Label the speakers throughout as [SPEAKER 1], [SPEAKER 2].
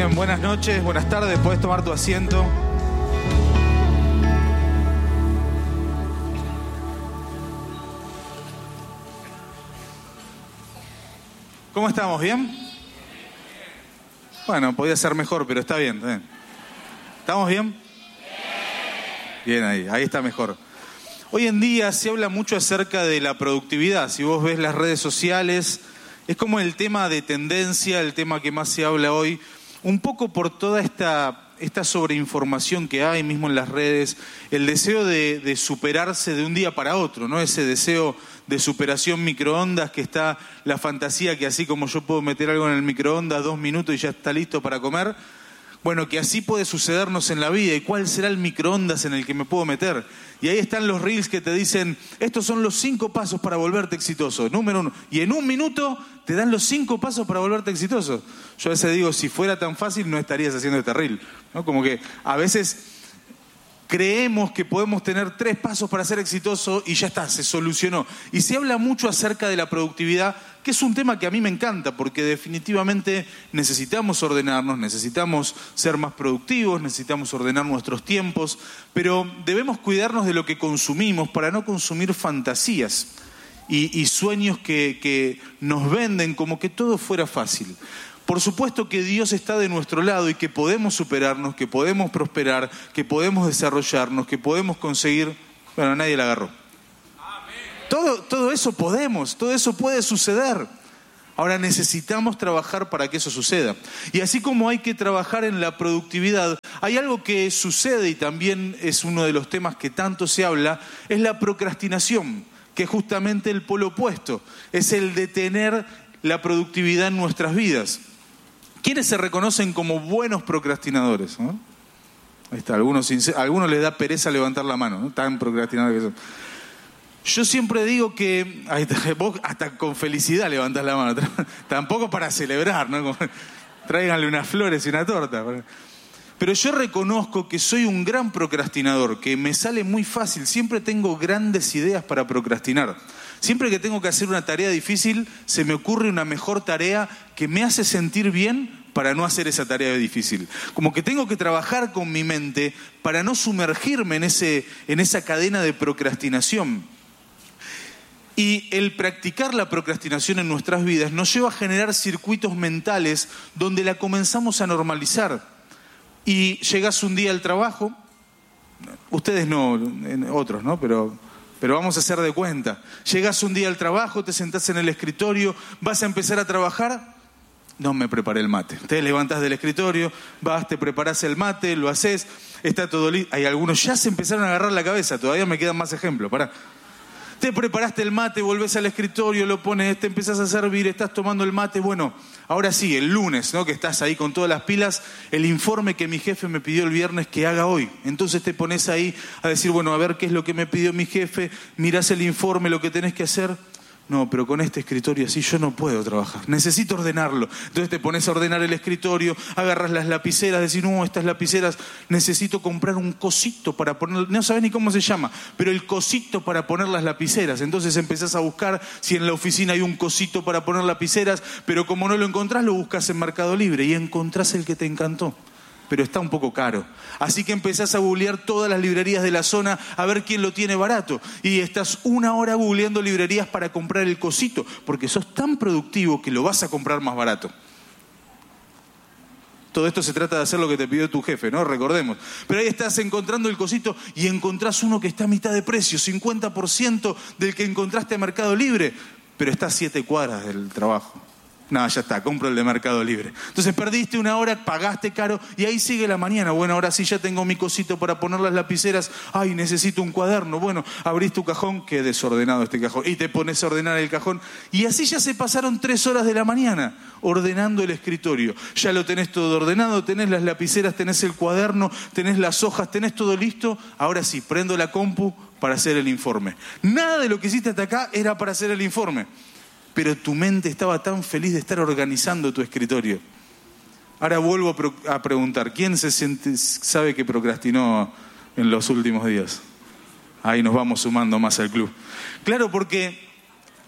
[SPEAKER 1] Bien, buenas noches, buenas tardes, puedes tomar tu asiento. ¿Cómo estamos? ¿Bien? Bueno, podía ser mejor, pero está bien, está bien. ¿Estamos bien? Bien, ahí está mejor. Hoy en día se habla mucho acerca de la productividad. Si vos ves las redes sociales, es como el tema de tendencia, el tema que más se habla hoy, un poco por toda esta sobreinformación que hay mismo en las redes, el deseo de superarse de un día para otro, ¿no? Ese deseo de superación microondas, que está la fantasía que así como yo puedo meter algo en el microondas 2 minutos y ya está listo para comer, bueno, que así puede sucedernos en la vida. ¿Y cuál será el microondas en el que me puedo meter? Y ahí están los reels que te dicen, estos son los 5 pasos para volverte exitoso. Número 1. Y en 1 minuto te dan los 5 pasos para volverte exitoso. Yo a veces digo, si fuera tan fácil no estarías haciendo este reel, ¿no? Como que a veces creemos que podemos tener 3 pasos para ser exitoso y ya está, se solucionó. Y se habla mucho acerca de la productividad, que es un tema que a mí me encanta, porque definitivamente necesitamos ordenarnos, necesitamos ser más productivos, necesitamos ordenar nuestros tiempos, pero debemos cuidarnos de lo que consumimos para no consumir fantasías y sueños que nos venden como que todo fuera fácil. Por supuesto que Dios está de nuestro lado y que podemos superarnos, que podemos prosperar, que podemos desarrollarnos, que podemos conseguir... Bueno, nadie la agarró. Todo eso podemos, todo eso puede suceder. Ahora necesitamos trabajar para que eso suceda. Y así como hay que trabajar en la productividad, hay algo que sucede y también es uno de los temas que tanto se habla, es la procrastinación, que es justamente el polo opuesto, es el detener la productividad en nuestras vidas. ¿Quiénes se reconocen como buenos procrastinadores? ¿No? Ahí está, a algunos les da pereza levantar la mano, ¿no? Tan procrastinadores que son. Yo siempre digo que, ahí está, vos hasta con felicidad levantás la mano, tampoco para celebrar, ¿no? Tráiganle unas flores y una torta. Pero yo reconozco que soy un gran procrastinador, que me sale muy fácil, siempre tengo grandes ideas para procrastinar. Siempre que tengo que hacer una tarea difícil, se me ocurre una mejor tarea que me hace sentir bien para no hacer esa tarea difícil. Como que tengo que trabajar con mi mente para no sumergirme en esa cadena de procrastinación. Y el practicar la procrastinación en nuestras vidas nos lleva a generar circuitos mentales donde la comenzamos a normalizar. Y llegas un día al trabajo, ustedes no, otros, ¿no? Pero vamos a hacer de cuenta. Llegas un día al trabajo, te sentás en el escritorio, vas a empezar a trabajar, no me preparé el mate. Te levantás del escritorio, vas, te preparás el mate, lo haces, está todo listo. Hay algunos ya se empezaron a agarrar la cabeza, todavía me quedan más ejemplos, pará. Te preparaste el mate, volvés al escritorio, lo pones, te empezás a servir, estás tomando el mate. Bueno, ahora sí, el lunes, ¿no? Que estás ahí con todas las pilas, el informe que mi jefe me pidió el viernes que haga hoy. Entonces te pones ahí a decir, bueno, a ver qué es lo que me pidió mi jefe, mirás el informe, lo que tenés que hacer. No, pero con este escritorio así yo no puedo trabajar, necesito ordenarlo. Entonces te pones a ordenar el escritorio, agarras las lapiceras, decís, no, estas lapiceras, necesito comprar un cosito para poner, no sabés ni cómo se llama, pero el cosito para poner las lapiceras. Entonces empezás a buscar si en la oficina hay un cosito para poner lapiceras, pero como no lo encontrás, lo buscas en Mercado Libre y encontrás el que te encantó. Pero está un poco caro. Así que empezás a googlear todas las librerías de la zona a ver quién lo tiene barato. Y estás 1 hora googleando librerías para comprar el cosito, porque sos tan productivo que lo vas a comprar más barato. Todo esto se trata de hacer lo que te pidió tu jefe, ¿no? Recordemos. Pero ahí estás encontrando el cosito y encontrás uno que está a mitad de precio, 50% del que encontraste en Mercado Libre, pero está a 7 cuadras del trabajo. No, ya está, compro el de Mercado Libre. Entonces perdiste 1 hora, pagaste caro y ahí sigue la mañana. Bueno, ahora sí ya tengo mi cosito para poner las lapiceras. Ay, necesito un cuaderno. Bueno, abrís tu cajón, qué desordenado este cajón. Y te pones a ordenar el cajón. Y así ya se pasaron 3 horas de la mañana ordenando el escritorio. Ya lo tenés todo ordenado, tenés las lapiceras, tenés el cuaderno, tenés las hojas, tenés todo listo. Ahora sí, prendo la compu para hacer el informe. Nada de lo que hiciste hasta acá era para hacer el informe. Pero tu mente estaba tan feliz de estar organizando tu escritorio. Ahora vuelvo a preguntar, ¿quién sabe que procrastinó en los últimos días? Ahí nos vamos sumando más al club. Claro, porque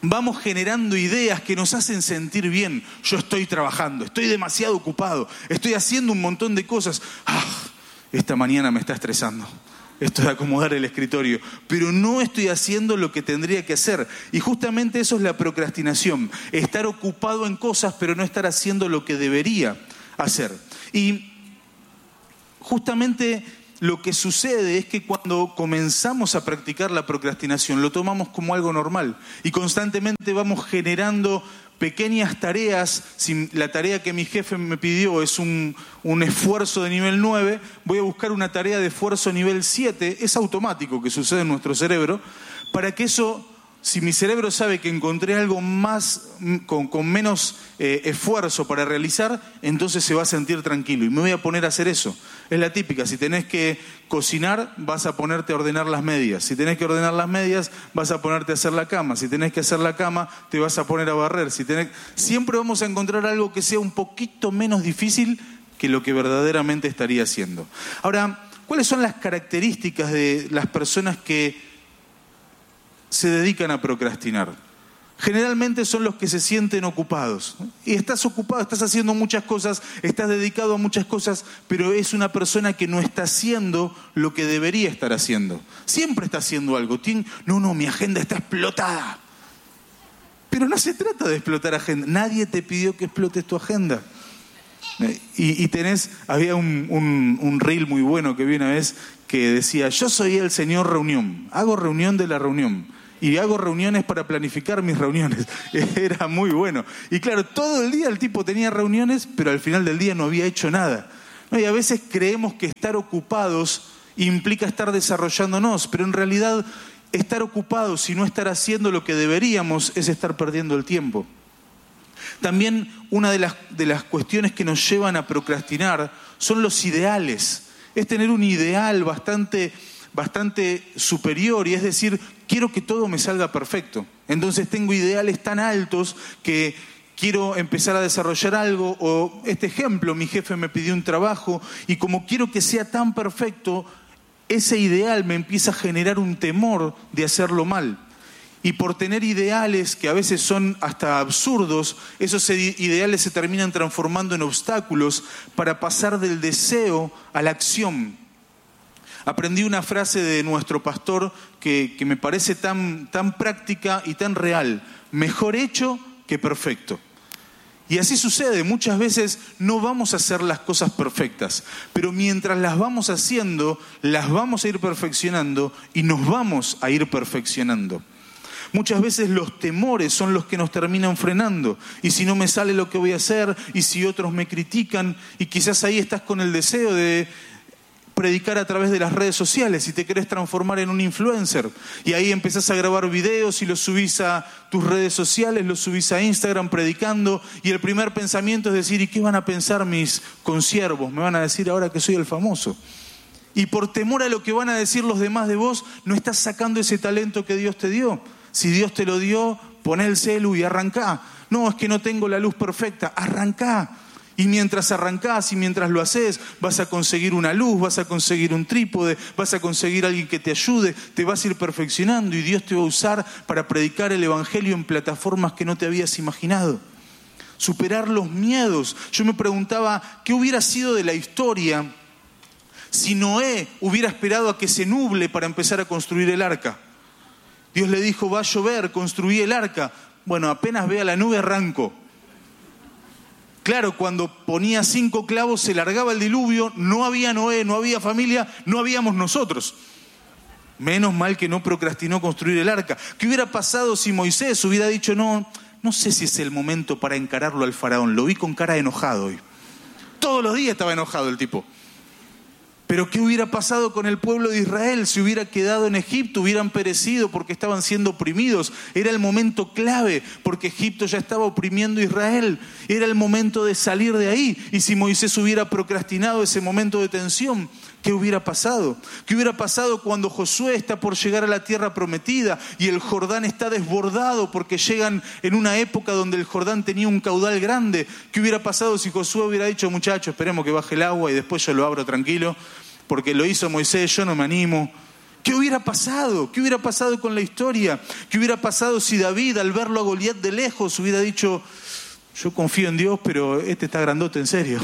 [SPEAKER 1] vamos generando ideas que nos hacen sentir bien. Yo estoy trabajando, estoy demasiado ocupado, estoy haciendo un montón de cosas. Esta mañana me está estresando. Esto de acomodar el escritorio, pero no estoy haciendo lo que tendría que hacer. Y justamente eso es la procrastinación, estar ocupado en cosas, pero no estar haciendo lo que debería hacer. Y justamente lo que sucede es que cuando comenzamos a practicar la procrastinación, lo tomamos como algo normal y constantemente vamos generando pequeñas tareas. Si la tarea que mi jefe me pidió es un esfuerzo de nivel 9, voy a buscar una tarea de esfuerzo nivel 7. Es automático que sucede en nuestro cerebro, para que eso, si mi cerebro sabe que encontré algo más con menos esfuerzo para realizar, entonces se va a sentir tranquilo y me voy a poner a hacer eso. Es la típica: si tenés que cocinar, vas a ponerte a ordenar las medias. Si tenés que ordenar las medias, vas a ponerte a hacer la cama. Si tenés que hacer la cama, te vas a poner a barrer. Siempre vamos a encontrar algo que sea un poquito menos difícil que lo que verdaderamente estaría haciendo. Ahora, ¿cuáles son las características de las personas que se dedican a procrastinar? Generalmente son los que se sienten ocupados. Y estás ocupado, estás haciendo muchas cosas, estás dedicado a muchas cosas, pero es una persona que no está haciendo lo que debería estar haciendo. Siempre está haciendo algo. No, mi agenda está explotada. Pero no se trata de explotar agenda. Nadie te pidió que explotes tu agenda. Había un reel muy bueno que vi una vez que decía: yo soy el señor reunión, hago reunión de la reunión. Y hago reuniones para planificar mis reuniones. Era muy bueno. Y claro, todo el día el tipo tenía reuniones, pero al final del día no había hecho nada. Y a veces creemos que estar ocupados implica estar desarrollándonos, pero en realidad estar ocupados y no estar haciendo lo que deberíamos es estar perdiendo el tiempo. También una de las cuestiones que nos llevan a procrastinar son los ideales. Es tener un ideal bastante superior, y es decir, quiero que todo me salga perfecto. Entonces tengo ideales tan altos que quiero empezar a desarrollar algo. O este ejemplo: mi jefe me pidió un trabajo y como quiero que sea tan perfecto, ese ideal me empieza a generar un temor de hacerlo mal. Y por tener ideales que a veces son hasta absurdos, esos ideales se terminan transformando en obstáculos para pasar del deseo a la acción. Aprendí una frase de nuestro pastor que me parece tan práctica y tan real: mejor hecho que perfecto. Y así sucede, muchas veces no vamos a hacer las cosas perfectas, pero mientras las vamos haciendo, las vamos a ir perfeccionando y nos vamos a ir perfeccionando. Muchas veces los temores son los que nos terminan frenando. Y si no me sale lo que voy a hacer, y si otros me critican, y quizás ahí estás con el deseo de predicar a través de las redes sociales y te querés transformar en un influencer. Y ahí empezás a grabar videos y los subís a tus redes sociales, los subís a Instagram predicando, y el primer pensamiento es decir: ¿y qué van a pensar mis consiervos? Me van a decir ahora que soy el famoso. Y por temor a lo que van a decir los demás de vos, no estás sacando ese talento que Dios te dio. Si Dios te lo dio, poné el celu y arrancá. No, es que no tengo la luz perfecta. Arrancá. Y mientras arrancás y mientras lo haces, vas a conseguir una luz, vas a conseguir un trípode, vas a conseguir alguien que te ayude, te vas a ir perfeccionando y Dios te va a usar para predicar el evangelio en plataformas que no te habías imaginado. Superar los miedos. Yo me preguntaba, ¿qué hubiera sido de la historia si Noé hubiera esperado a que se nuble para empezar a construir el arca? Dios le dijo: va a llover, construí el arca. Bueno, apenas vea la nube arranco. Claro, cuando ponía 5 clavos se largaba el diluvio, no había Noé, no había familia, no habíamos nosotros. Menos mal que no procrastinó construir el arca. ¿Qué hubiera pasado si Moisés hubiera dicho: no sé si es el momento para encararlo al faraón? Lo vi con cara de enojado hoy. Todos los días estaba enojado el tipo. Pero ¿qué hubiera pasado con el pueblo de Israel? Si hubiera quedado en Egipto, hubieran perecido porque estaban siendo oprimidos. Era el momento clave porque Egipto ya estaba oprimiendo a Israel. Era el momento de salir de ahí. Y si Moisés hubiera procrastinado ese momento de tensión, ¿qué hubiera pasado? ¿Qué hubiera pasado cuando Josué está por llegar a la tierra prometida y el Jordán está desbordado porque llegan en una época donde el Jordán tenía un caudal grande? ¿Qué hubiera pasado si Josué hubiera dicho: muchachos, esperemos que baje el agua y después yo lo abro tranquilo? Porque lo hizo Moisés, yo no me animo. ¿Qué hubiera pasado? ¿Qué hubiera pasado con la historia? ¿Qué hubiera pasado si David, al verlo a Goliat de lejos, hubiera dicho, yo confío en Dios, pero este está grandote en serio?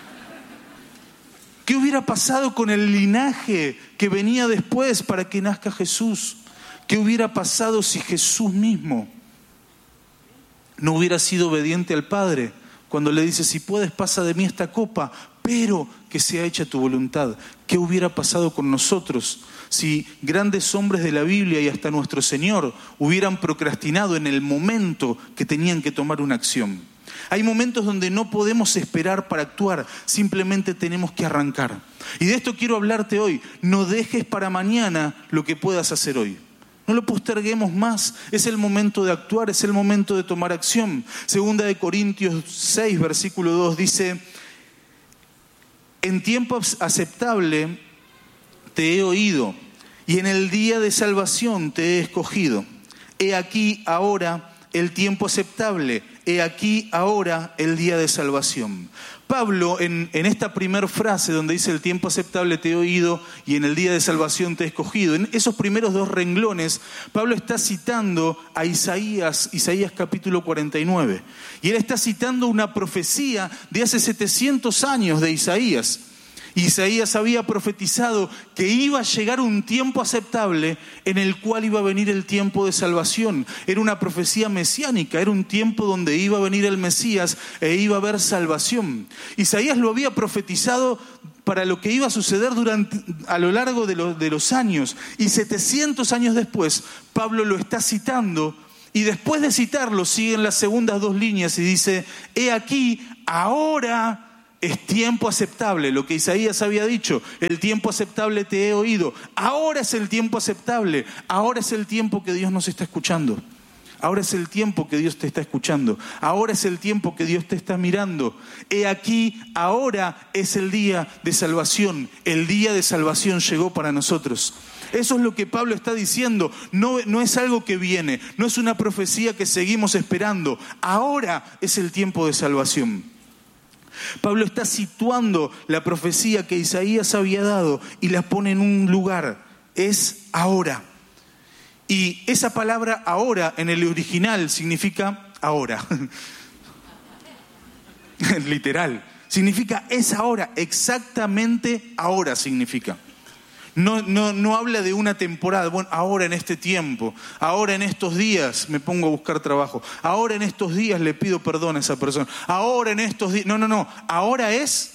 [SPEAKER 1] ¿Qué hubiera pasado con el linaje que venía después para que nazca Jesús? ¿Qué hubiera pasado si Jesús mismo no hubiera sido obediente al Padre cuando le dice, si puedes pasa de mí esta copa, pero que sea hecha tu voluntad? ¿Qué hubiera pasado con nosotros si grandes hombres de la Biblia y hasta nuestro Señor hubieran procrastinado en el momento que tenían que tomar una acción? Hay momentos donde no podemos esperar para actuar, simplemente tenemos que arrancar. Y de esto quiero hablarte hoy. No dejes para mañana lo que puedas hacer hoy. No lo posterguemos más. Es el momento de actuar, es el momento de tomar acción. Segunda de Corintios 6, versículo 2 dice, en tiempo aceptable te he oído y en el día de salvación te he escogido. He aquí ahora el tiempo aceptable, he aquí ahora el día de salvación. Pablo en esta primera frase donde dice el tiempo aceptable te he oído y en el día de salvación te he escogido, en esos primeros dos renglones, Pablo está citando a Isaías capítulo 49. Y él está citando una profecía de hace 700 años de Isaías. Isaías había profetizado que iba a llegar un tiempo aceptable en el cual iba a venir el tiempo de salvación. Era una profecía mesiánica, era un tiempo donde iba a venir el Mesías e iba a haber salvación. Isaías lo había profetizado para lo que iba a suceder a lo largo de los años. Y 700 años después, Pablo lo está citando. Y después de citarlo, siguen las segundas dos líneas y dice, he aquí, ahora es tiempo aceptable, lo que Isaías había dicho, el tiempo aceptable te he oído. Ahora es el tiempo aceptable, ahora es el tiempo que Dios nos está escuchando. Ahora es el tiempo que Dios te está escuchando. Ahora es el tiempo que Dios te está mirando. He aquí, ahora es el día de salvación. El día de salvación llegó para nosotros. Eso es lo que Pablo está diciendo. No es algo que viene, no es una profecía que seguimos esperando. Ahora es el tiempo de salvación. Pablo está situando la profecía que Isaías había dado y la pone en un lugar. Es ahora. Y esa palabra ahora en el original significa ahora. Literal. Significa es ahora, exactamente ahora significa. No habla de una temporada, bueno, ahora en este tiempo, ahora en estos días me pongo a buscar trabajo, ahora en estos días le pido perdón a esa persona, ahora en estos días, no, ahora es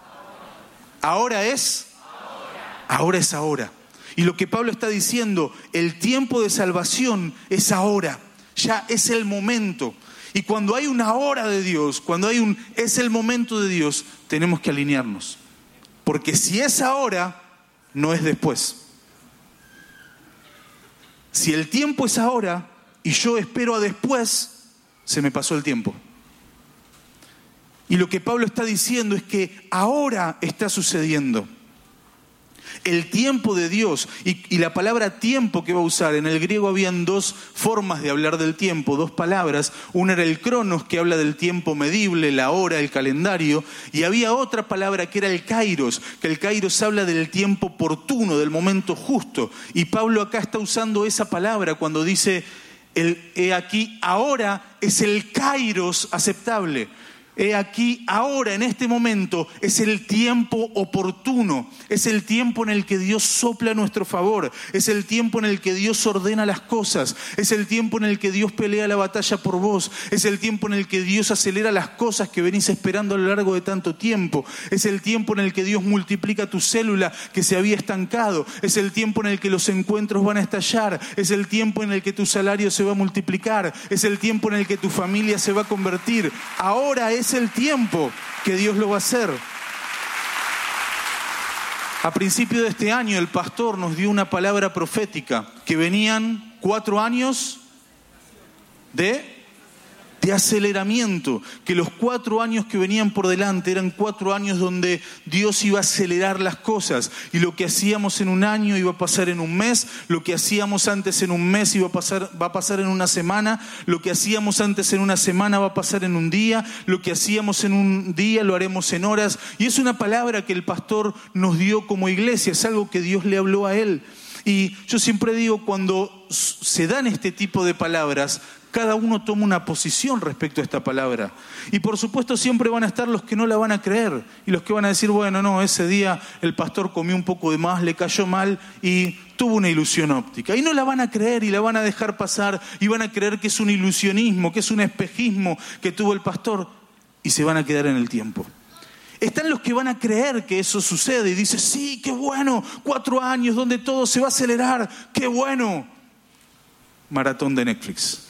[SPEAKER 1] ahora. Y lo que Pablo está diciendo, el tiempo de salvación es ahora, ya es el momento. Y cuando hay una hora de Dios, es el momento de Dios, tenemos que alinearnos. Porque si es ahora, no es después. Si el tiempo es ahora y yo espero a después, se me pasó el tiempo. Y lo que Pablo está diciendo es que ahora está sucediendo. El tiempo de Dios y la palabra tiempo que va a usar, en el griego habían dos formas de hablar del tiempo, dos palabras. Una era el cronos, que habla del tiempo medible, la hora, el calendario, y había otra palabra que era el kairos, que el kairos habla del tiempo oportuno, del momento justo. Y Pablo acá está usando esa palabra cuando dice, he aquí, ahora es el kairos aceptable. He aquí, ahora, en este momento, es el tiempo oportuno. Es el tiempo en el que Dios sopla a nuestro favor. Es el tiempo en el que Dios ordena las cosas. Es el tiempo en el que Dios pelea la batalla por vos. Es el tiempo en el que Dios acelera las cosas que venís esperando a lo largo de tanto tiempo. Es el tiempo en el que Dios multiplica tu célula que se había estancado. Es el tiempo en el que los encuentros van a estallar. Es el tiempo en el que tu salario se va a multiplicar. Es el tiempo en el que tu familia se va a convertir. Ahora es el tiempo que Dios lo va a hacer. A principio de este año el pastor nos dio una palabra profética, que venían 4 años de aceleramiento, que los 4 años que venían por delante eran 4 años donde Dios iba a acelerar las cosas, y lo que hacíamos en un año iba a pasar en un mes, lo que hacíamos antes en un mes va a pasar en una semana, lo que hacíamos antes en una semana va a pasar en un día, lo que hacíamos en un día lo haremos en horas. Y es una palabra que el pastor nos dio como iglesia, es algo que Dios le habló a él. Y yo siempre digo, cuando se dan este tipo de palabras, cada uno toma una posición respecto a esta palabra. Y por supuesto siempre van a estar los que no la van a creer y los que van a decir, bueno, no, ese día el pastor comió un poco de más, le cayó mal y tuvo una ilusión óptica. Y no la van a creer y la van a dejar pasar y van a creer que es un ilusionismo, que es un espejismo que tuvo el pastor y se van a quedar en el tiempo. Están los que van a creer que eso sucede y dicen, sí, qué bueno, 4 años donde todo se va a acelerar, qué bueno. Maratón de Netflix.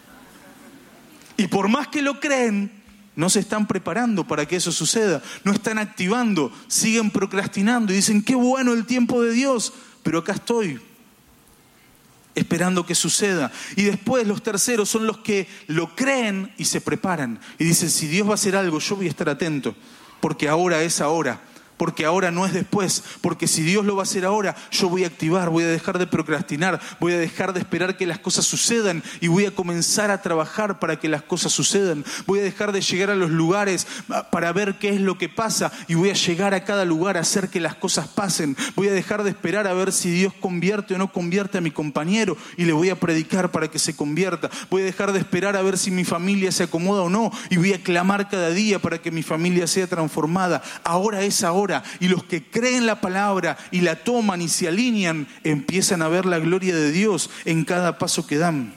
[SPEAKER 1] Y por más que lo creen, no se están preparando para que eso suceda. No están activando, siguen procrastinando y dicen, qué bueno el tiempo de Dios, pero acá estoy, esperando que suceda. Y después los terceros son los que lo creen y se preparan. Y dicen, si Dios va a hacer algo, yo voy a estar atento, porque ahora es ahora. Porque ahora no es después, porque si Dios lo va a hacer ahora, yo voy a activar, voy a dejar de procrastinar, voy a dejar de esperar que las cosas sucedan y voy a comenzar a trabajar para que las cosas sucedan. Voy a dejar de llegar a los lugares para ver qué es lo que pasa y voy a llegar a cada lugar a hacer que las cosas pasen. Voy a dejar de esperar a ver si Dios convierte o no convierte a mi compañero y le voy a predicar para que se convierta. Voy a dejar de esperar a ver si mi familia se acomoda o no y voy a clamar cada día para que mi familia sea transformada. Ahora es ahora. Y los que creen la palabra y la toman y se alinean, empiezan a ver la gloria de Dios en cada paso que dan.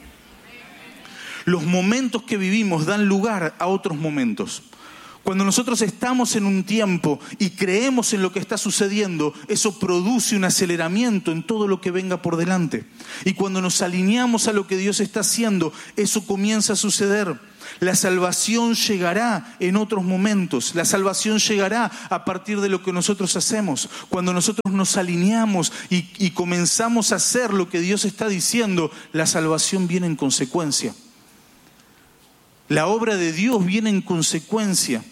[SPEAKER 1] Los momentos que vivimos dan lugar a otros momentos. Cuando nosotros estamos en un tiempo y creemos en lo que está sucediendo, eso produce un aceleramiento en todo lo que venga por delante. Y cuando nos alineamos a lo que Dios está haciendo, eso comienza a suceder. La salvación llegará en otros momentos. La salvación llegará a partir de lo que nosotros hacemos. Cuando nosotros nos alineamos y comenzamos a hacer lo que Dios está diciendo, la salvación viene en consecuencia. La obra de Dios viene en consecuencia.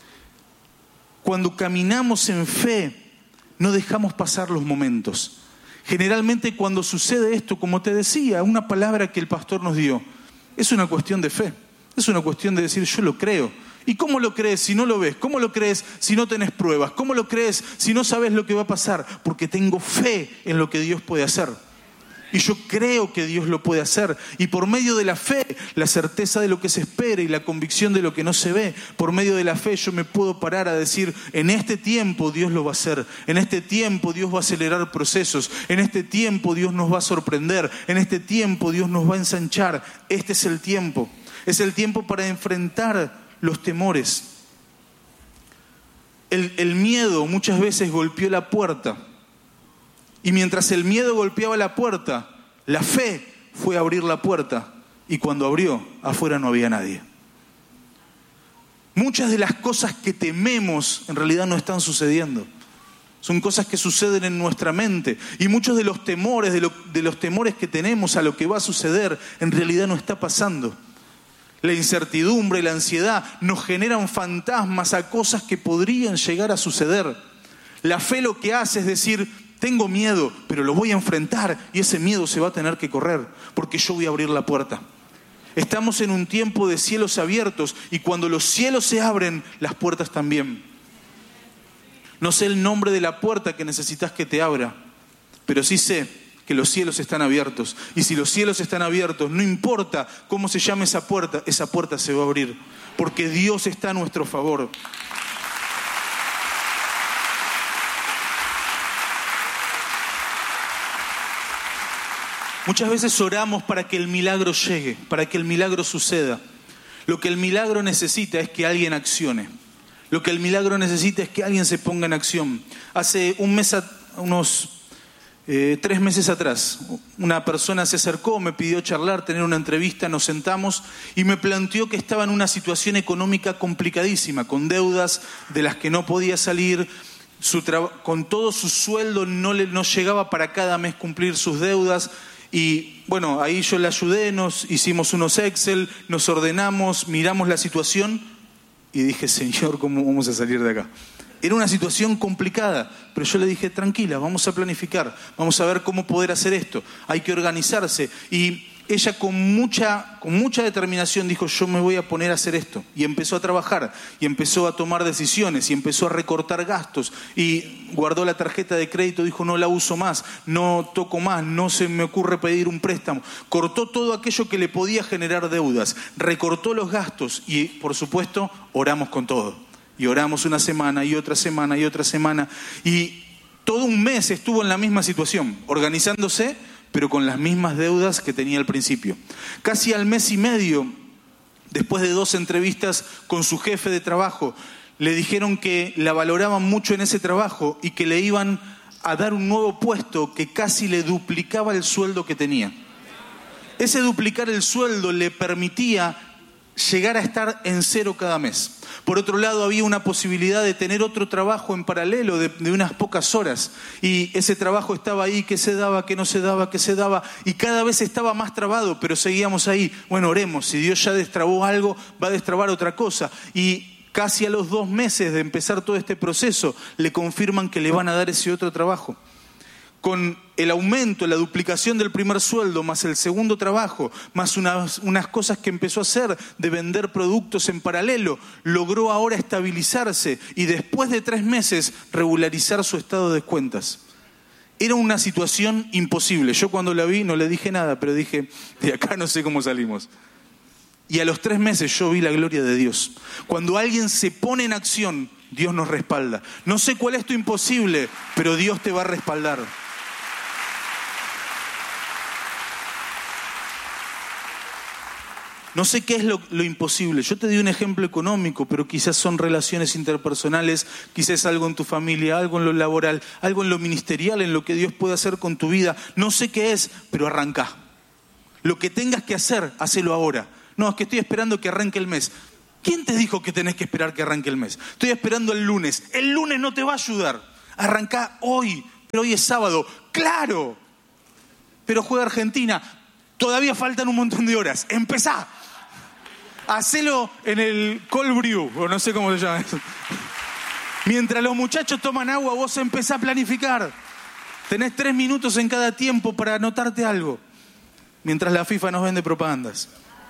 [SPEAKER 1] Cuando caminamos en fe, no dejamos pasar los momentos. Generalmente cuando sucede esto, como te decía, una palabra que el pastor nos dio, es una cuestión de fe. Es una cuestión de decir, yo lo creo. ¿Y cómo lo crees si no lo ves? ¿Cómo lo crees si no tenés pruebas? ¿Cómo lo crees si no sabes lo que va a pasar? Porque tengo fe en lo que Dios puede hacer. Y yo creo que Dios lo puede hacer. Y por medio de la fe, la certeza de lo que se espera y la convicción de lo que no se ve, por medio de la fe yo me puedo parar a decir, en este tiempo Dios lo va a hacer. En este tiempo Dios va a acelerar procesos. En este tiempo Dios nos va a sorprender. En este tiempo Dios nos va a ensanchar. Este es el tiempo. Es el tiempo para enfrentar los temores. El miedo muchas veces golpeó la puerta. Y mientras el miedo golpeaba la puerta, la fe fue a abrir la puerta. Y cuando abrió, afuera no había nadie. Muchas de las cosas que tememos en realidad no están sucediendo. Son cosas que suceden en nuestra mente. Y muchos de los temores, de los temores que tenemos a lo que va a suceder, en realidad no está pasando. La incertidumbre, la ansiedad nos generan fantasmas a cosas que podrían llegar a suceder. La fe lo que hace es decir, tengo miedo, pero lo voy a enfrentar y ese miedo se va a tener que correr porque yo voy a abrir la puerta. Estamos en un tiempo de cielos abiertos y cuando los cielos se abren, las puertas también. No sé el nombre de la puerta que necesitas que te abra, pero sí sé que los cielos están abiertos. Y si los cielos están abiertos, no importa cómo se llame esa puerta se va a abrir. Porque Dios está a nuestro favor. Muchas veces oramos para que el milagro llegue, para que el milagro suceda. Lo que el milagro necesita es que alguien accione. Lo que el milagro necesita es que alguien se ponga en acción. Hace unos 3 meses atrás, una persona se acercó, me pidió charlar, tener una entrevista, nos sentamos y me planteó que estaba en una situación económica complicadísima, con deudas de las que no podía salir, con todo su sueldo no llegaba para cada mes cumplir sus deudas. Y bueno, ahí yo le ayudé, nos hicimos unos Excel, nos ordenamos, miramos la situación y dije, Señor, ¿cómo vamos a salir de acá? Era una situación complicada, pero yo le dije, tranquila, vamos a planificar, vamos a ver cómo poder hacer esto, hay que organizarse. Y ella con mucha determinación dijo, yo me voy a poner a hacer esto. Y empezó a trabajar, y empezó a tomar decisiones, y empezó a recortar gastos. Y guardó la tarjeta de crédito, dijo, no la uso más, no toco más, no se me ocurre pedir un préstamo. Cortó todo aquello que le podía generar deudas, recortó los gastos y, por supuesto, oramos con todo. Y oramos una semana, y otra semana, y otra semana. Y todo un mes estuvo en la misma situación, organizándose, pero con las mismas deudas que tenía al principio. Casi al mes y medio, después de 2 entrevistas con su jefe de trabajo, le dijeron que la valoraban mucho en ese trabajo y que le iban a dar un nuevo puesto que casi le duplicaba el sueldo que tenía. Ese duplicar el sueldo le permitía llegar a estar en 0 cada mes. Por otro lado, había una posibilidad de tener otro trabajo en paralelo de unas pocas horas. Y ese trabajo estaba ahí, que se daba, que no se daba, que se daba. Y cada vez estaba más trabado, pero seguíamos ahí. Bueno, oremos, si Dios ya destrabó algo, va a destrabar otra cosa. Y casi a los 2 meses de empezar todo este proceso, le confirman que le van a dar ese otro trabajo. Con el aumento, la duplicación del primer sueldo, más el segundo trabajo, más unas cosas que empezó a hacer de vender productos en paralelo, logró ahora estabilizarse y después de 3 meses regularizar su estado de cuentas. Era una situación imposible. Yo cuando la vi no le dije nada, pero dije, de acá no sé cómo salimos. Y a los 3 meses yo vi la gloria de Dios. Cuando alguien se pone en acción, Dios nos respalda. No sé cuál es tu imposible, pero Dios te va a respaldar. No sé qué es lo imposible. Yo te di un ejemplo económico, pero quizás son relaciones interpersonales, quizás algo en tu familia, algo en lo laboral, algo en lo ministerial, en lo que Dios puede hacer con tu vida. No sé qué es, pero arrancá. Lo que tengas que hacer, hacelo ahora. No, es que estoy esperando que arranque el mes. ¿Quién te dijo que tenés que esperar que arranque el mes? Estoy esperando el lunes. El lunes no te va a ayudar. Arrancá hoy, pero hoy es sábado. ¡Claro! Pero juega Argentina. Todavía faltan un montón de horas. ¡Empezá! Hacelo en el cold brew, o no sé cómo se llama eso. Mientras los muchachos toman agua, vos empezá a planificar. Tenés 3 minutos en cada tiempo para anotarte algo. Mientras la FIFA nos vende propagandas.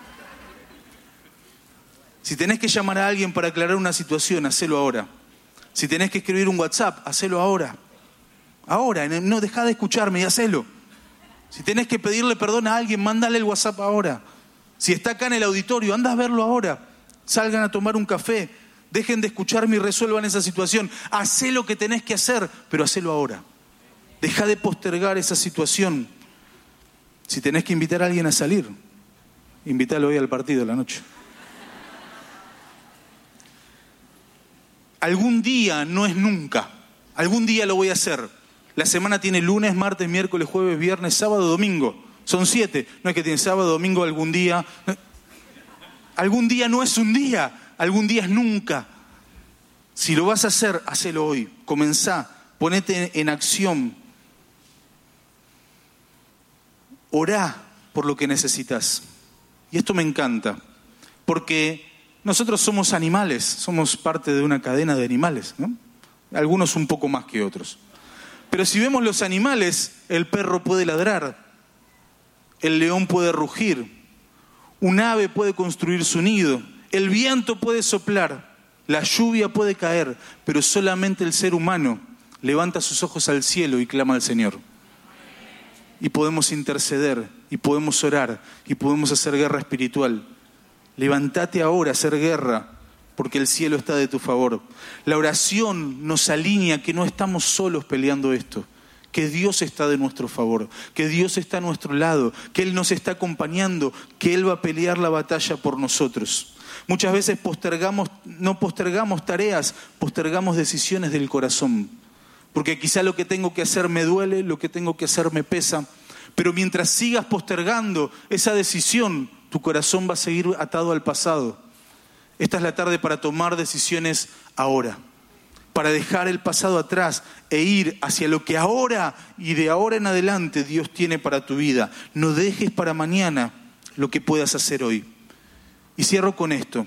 [SPEAKER 1] Si tenés que llamar a alguien para aclarar una situación, hacelo ahora. Si tenés que escribir un WhatsApp, hacelo ahora. Ahora, no dejá de escucharme y hacelo. Si tenés que pedirle perdón a alguien, mándale el WhatsApp ahora. Si está acá en el auditorio, anda a verlo ahora. Salgan a tomar un café. Dejen de escucharme y resuelvan esa situación. Hacé lo que tenés que hacer, pero hacelo ahora. Deja de postergar esa situación. Si tenés que invitar a alguien a salir, invítalo hoy al partido de la noche. Algún día no es nunca. Algún día lo voy a hacer. La semana tiene lunes, martes, miércoles, jueves, viernes, sábado, domingo. Son 7. No es que tiene sábado, domingo, algún día. Algún día no es un día. Algún día es nunca. Si lo vas a hacer, hacelo hoy. Comenzá. Ponete en acción. Orá por lo que necesitas. Y esto me encanta. Porque nosotros somos animales. Somos parte de una cadena de animales, ¿no? Algunos un poco más que otros. Pero si vemos los animales, el perro puede ladrar, el león puede rugir, un ave puede construir su nido, el viento puede soplar, la lluvia puede caer, pero solamente el ser humano levanta sus ojos al cielo y clama al Señor. Y podemos interceder, y podemos orar, y podemos hacer guerra espiritual. Levántate ahora a hacer guerra, porque el cielo está de tu favor. La oración nos alinea que no estamos solos peleando esto, que Dios está de nuestro favor, que Dios está a nuestro lado, que Él nos está acompañando, que Él va a pelear la batalla por nosotros. Muchas veces no postergamos tareas, postergamos decisiones del corazón, porque quizá lo que tengo que hacer me duele, lo que tengo que hacer me pesa, pero mientras sigas postergando esa decisión, tu corazón va a seguir atado al pasado. Esta es la tarde para tomar decisiones ahora, para dejar el pasado atrás e ir hacia lo que ahora y de ahora en adelante Dios tiene para tu vida. No dejes para mañana lo que puedas hacer hoy. Y cierro con esto.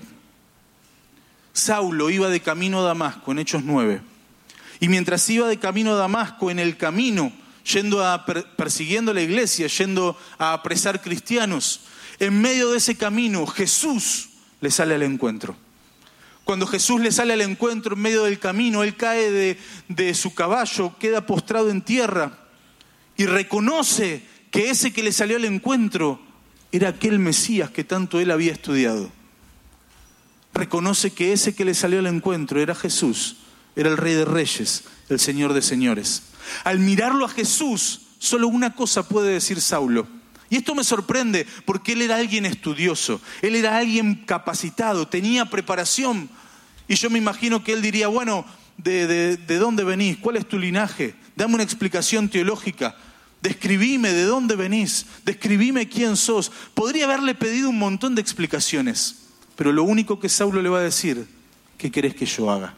[SPEAKER 1] Saulo iba de camino a Damasco, en Hechos 9. Y mientras iba de camino a Damasco, en el camino persiguiendo la iglesia, yendo a apresar cristianos. En medio de ese camino, Jesús le sale al encuentro. Cuando Jesús le sale al encuentro en medio del camino, él cae de su caballo, queda postrado en tierra y reconoce que ese que le salió al encuentro era aquel Mesías que tanto él había estudiado. Reconoce que ese que le salió al encuentro era Jesús, era el Rey de Reyes, el Señor de Señores. Al mirarlo a Jesús, solo una cosa puede decir Saulo. Y esto me sorprende porque él era alguien estudioso, él era alguien capacitado, tenía preparación. Y yo me imagino que él diría, bueno, ¿de dónde venís? ¿Cuál es tu linaje? Dame una explicación teológica. Describime de dónde venís, describime quién sos. Podría haberle pedido un montón de explicaciones, pero lo único que Saulo le va a decir, ¿qué querés que yo haga?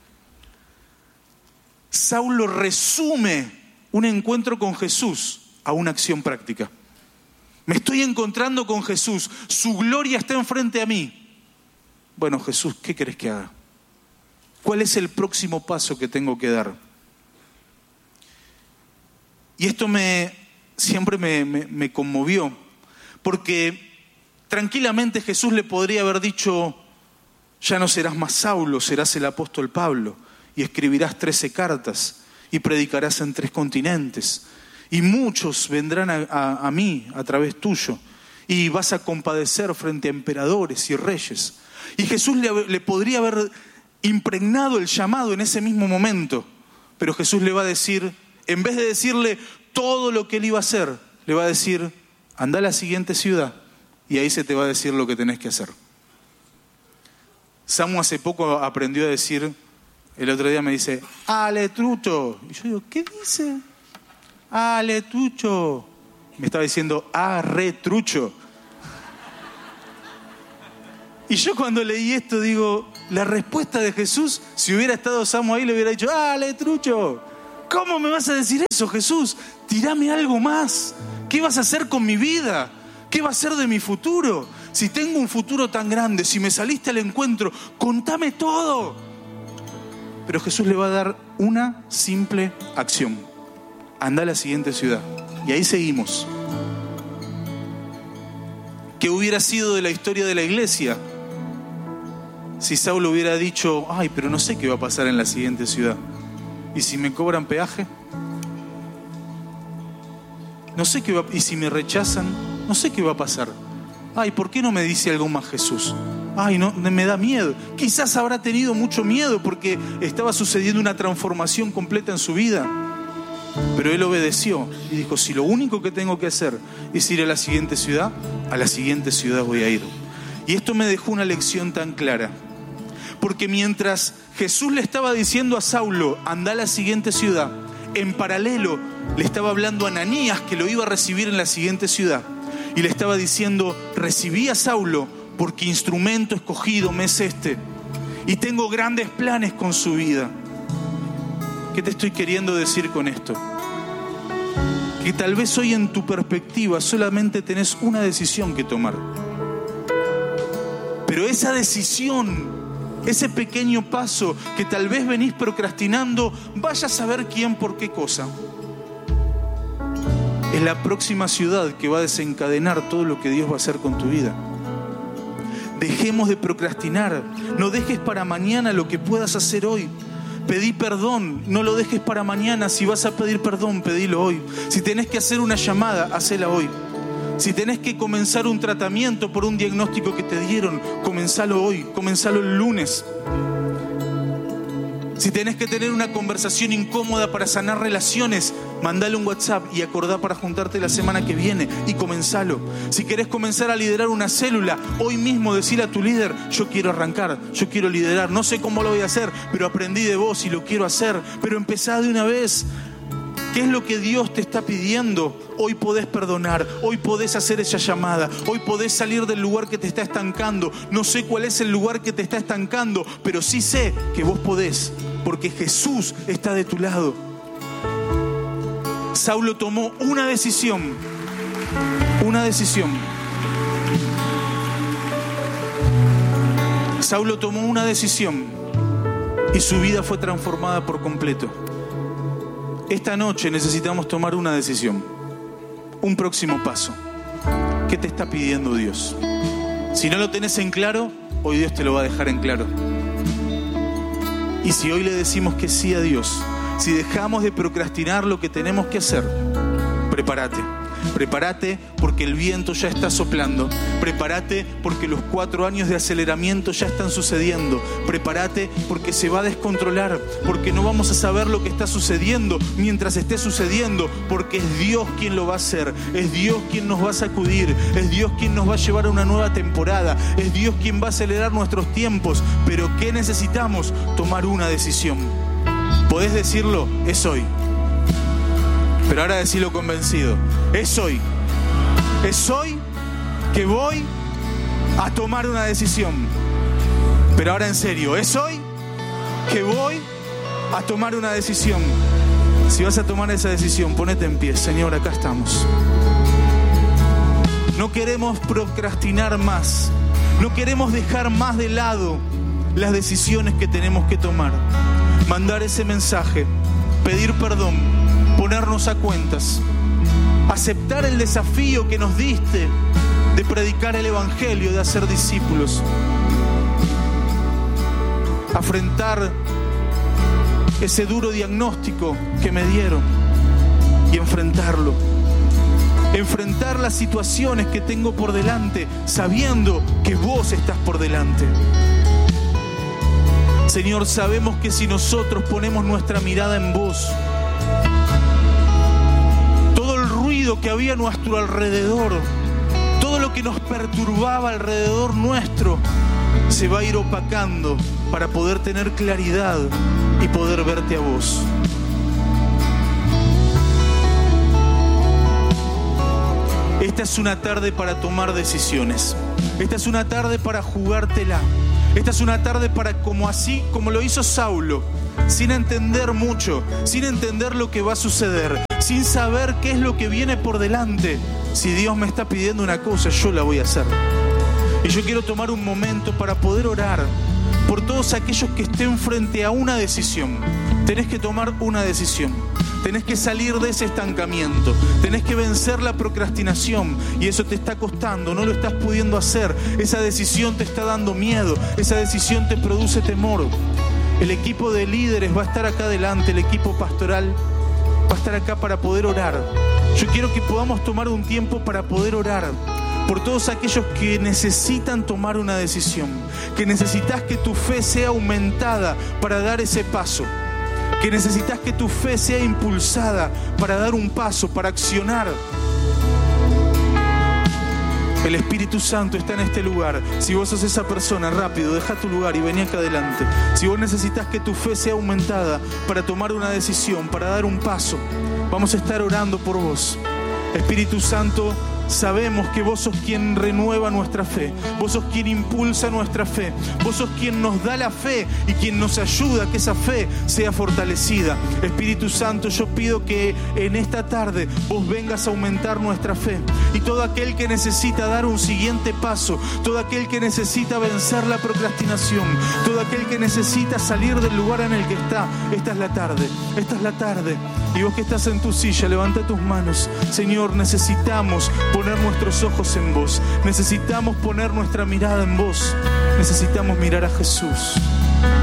[SPEAKER 1] Saulo resume un encuentro con Jesús a una acción práctica. Me estoy encontrando con Jesús, su gloria está enfrente a mí. Bueno, Jesús, ¿qué querés que haga? ¿Cuál es el próximo paso que tengo que dar? Y esto siempre me conmovió, porque tranquilamente Jesús le podría haber dicho, ya no serás más Saulo, serás el apóstol Pablo, y escribirás 13 cartas, y predicarás en 3 continentes, y muchos vendrán a mí a través tuyo, y vas a compadecer frente a emperadores y reyes. Y Jesús le podría haber impregnado el llamado en ese mismo momento, pero Jesús le va a decir, en vez de decirle todo lo que él iba a hacer, le va a decir, anda a la siguiente ciudad y ahí se te va a decir lo que tenés que hacer. Samu hace poco aprendió a decir, el otro día me dice, ale trucho. Y yo digo, ¿qué dice? Ale trucho. Me estaba diciendo, arre trucho. Y yo cuando leí esto digo, la respuesta de Jesús, si hubiera estado Samu ahí, le hubiera dicho, ale trucho. ¿Cómo me vas a decir eso, Jesús? Tirame algo más. ¿Qué vas a hacer con mi vida? ¿Qué va a ser de mi futuro? Si tengo un futuro tan grande, si me saliste al encuentro, contame todo. Pero Jesús le va a dar una simple acción. Anda a la siguiente ciudad. Y ahí seguimos. ¿Qué hubiera sido de la historia de la iglesia si Saulo hubiera dicho, ay, pero no sé qué va a pasar en la siguiente ciudad? ¿Y si me cobran peaje? No sé qué va. ¿Y si me rechazan? No sé qué va a pasar. Ay, ¿por qué no me dice algo más Jesús? Ay, no, me da miedo. Quizás habrá tenido mucho miedo porque estaba sucediendo una transformación completa en su vida. Pero él obedeció y dijo, si lo único que tengo que hacer es ir a la siguiente ciudad voy a ir. Y esto me dejó una lección tan clara. Porque mientras Jesús le estaba diciendo a Saulo, anda a la siguiente ciudad, en paralelo le estaba hablando a Ananías que lo iba a recibir en la siguiente ciudad. Y le estaba diciendo, recibí a Saulo porque instrumento escogido me es este. Y tengo grandes planes con su vida. ¿Qué te estoy queriendo decir con esto? Que tal vez hoy en tu perspectiva solamente tenés una decisión que tomar. Pero esa decisión, ese pequeño paso que tal vez venís procrastinando, vaya a saber quién por qué cosa. Es la próxima ciudad que va a desencadenar todo lo que Dios va a hacer con tu vida. Dejemos de procrastinar. No dejes para mañana lo que puedas hacer hoy. Pedí perdón, no lo dejes para mañana. Si vas a pedir perdón, pedilo hoy. Si tenés que hacer una llamada, hacela hoy. Si tenés que comenzar un tratamiento por un diagnóstico que te dieron, comenzalo hoy, comenzalo el lunes. Si tenés que tener una conversación incómoda para sanar relaciones, mandale un WhatsApp y acordá para juntarte la semana que viene y comenzalo. Si querés comenzar a liderar una célula, hoy mismo decile a tu líder, yo quiero arrancar, yo quiero liderar, no sé cómo lo voy a hacer, pero aprendí de vos y lo quiero hacer, pero empezá de una vez. ¿Qué es lo que Dios te está pidiendo? Hoy podés perdonar, hoy podés hacer esa llamada, hoy podés salir del lugar que te está estancando. No sé cuál es el lugar que te está estancando, pero sí sé que vos podés, porque Jesús está de tu lado. Saulo tomó una decisión. Saulo tomó una decisión y su vida fue transformada por completo. esta noche necesitamos tomar una decisión, un próximo paso. ¿Qué te está pidiendo Dios? Si no lo tenés en claro, hoy Dios te lo va a dejar en claro. Y si hoy le decimos que sí a Dios, si dejamos de procrastinar lo que tenemos que hacer, prepárate. Prepárate porque el viento ya está soplando. Prepárate porque los 4 años de aceleramiento ya están sucediendo. Prepárate porque se va a descontrolar, porque no vamos a saber lo que está sucediendo mientras esté sucediendo, porque es Dios quien lo va a hacer, es Dios quien nos va a sacudir, es Dios quien nos va a llevar a una nueva temporada, es Dios quien va a acelerar nuestros tiempos. Pero ¿qué necesitamos? Tomar una decisión. ¿Podés decirlo? Es hoy. Pero ahora decilo convencido. Es hoy. Es hoy que voy a tomar una decisión. Pero ahora en serio. Es hoy que voy a tomar una decisión. Si vas a tomar esa decisión, ponete en pie. Señor, acá estamos. No queremos procrastinar más. No queremos dejar más de lado las decisiones que tenemos que tomar. Mandar ese mensaje. Pedir perdón. Ponernos a cuentas, aceptar el desafío que nos diste de predicar el Evangelio, de hacer discípulos, afrontar ese duro diagnóstico que me dieron y enfrentarlo, enfrentar las situaciones que tengo por delante, sabiendo que vos estás por delante. Señor, sabemos que si nosotros ponemos nuestra mirada en vos, que había a nuestro alrededor, todo lo que nos perturbaba alrededor nuestro, se va a ir opacando para poder tener claridad y poder verte a vos. Esta es una tarde para tomar decisiones. Esta es una tarde para jugártela. Esta es una tarde para, como lo hizo Saulo, sin entender mucho, sin entender lo que va a suceder, sin saber qué es lo que viene por delante. Si Dios me está pidiendo una cosa, yo la voy a hacer. Y yo quiero tomar un momento para poder orar por todos aquellos que estén frente a una decisión. Tenés que tomar una decisión. Tenés que salir de ese estancamiento. Tenés que vencer la procrastinación. Y eso te está costando, no lo estás pudiendo hacer. Esa decisión te está dando miedo. Esa decisión te produce temor. El equipo de líderes va a estar acá adelante. El equipo pastoral va a estar acá para poder orar. Yo quiero que podamos tomar un tiempo para poder orar por todos aquellos que necesitan tomar una decisión, que necesitas que tu fe sea aumentada para dar ese paso, que necesitas que tu fe sea impulsada para dar un paso, para accionar. El Espíritu Santo está en este lugar. Si vos sos esa persona, rápido, deja tu lugar y vení acá adelante. Si vos necesitas que tu fe sea aumentada para tomar una decisión, para dar un paso, vamos a estar orando por vos. Espíritu Santo, sabemos que vos sos quien renueva nuestra fe, vos sos quien impulsa nuestra fe, vos sos quien nos da la fe y quien nos ayuda a que esa fe sea fortalecida. Espíritu Santo, yo pido que en esta tarde vos vengas a aumentar nuestra fe, y todo aquel que necesita dar un siguiente paso, todo aquel que necesita vencer la procrastinación, todo aquel que necesita salir del lugar en el que está, esta es la tarde, esta es la tarde. Y vos que estás en tu silla, levanta tus manos. Señor, necesitamos poner nuestros ojos en vos. Necesitamos poner nuestra mirada en vos. Necesitamos mirar a Jesús.